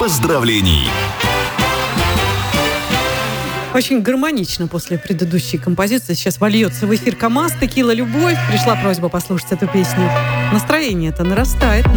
поздравлений. Очень гармонично после предыдущей композиции. Сейчас вольется в эфир КамАЗ, Текила, Любовь. Пришла просьба послушать эту песню. Настроение-то нарастает.